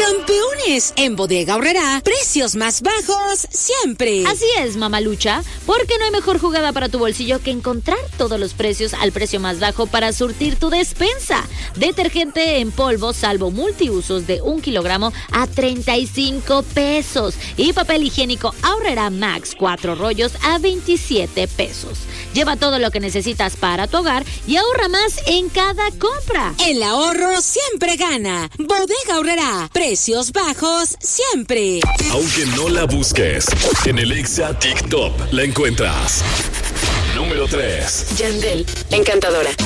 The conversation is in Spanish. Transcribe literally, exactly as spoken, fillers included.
Campeones, en Bodega Aurrerá, precios más bajos siempre. Así es, mamalucha, porque no hay mejor jugada para tu bolsillo que encontrar todos los precios al precio más bajo para surtir tu despensa. Detergente en polvo salvo multiusos de un kilogramo a treinta y cinco pesos. Y papel higiénico Aurrerá Max cuatro rollos a veintisiete pesos. Lleva todo lo que necesitas para tu hogar y ahorra más en cada compra. El ahorro siempre gana. Bodega Aurrerá, precios bajos siempre. Aunque no la busques, en el Exa TikTok la encuentras. Número tres. Yandel, encantadora.